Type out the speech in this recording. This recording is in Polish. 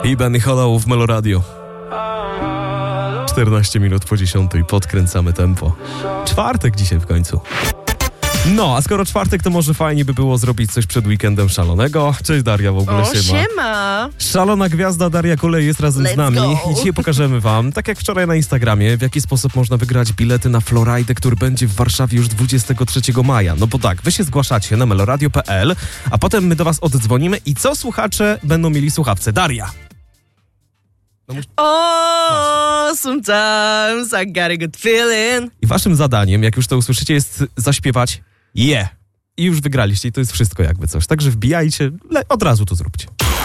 I Benny Hollow w Meloradio. 14 minut po 10 podkręcamy tempo. Czwartek dzisiaj w końcu. No, a skoro czwartek, to może fajnie by było zrobić coś przed weekendem szalonego. Cześć Daria, w ogóle siema. Szalona gwiazda Daria Kolej jest razem z nami i dzisiaj pokażemy wam, tak jak wczoraj na Instagramie, w jaki sposób można wygrać bilety na Floride, który będzie w Warszawie już 23 maja. No bo tak, wy się zgłaszacie na meloradio.pl, a potem my do was oddzwonimy i co słuchacze będą mieli słuchawce? Daria! Sometimes I got a good feeling. I waszym zadaniem, jak już to usłyszycie, jest zaśpiewać I już wygraliście i to jest wszystko jakby coś. Także wbijajcie, od razu to zróbcie.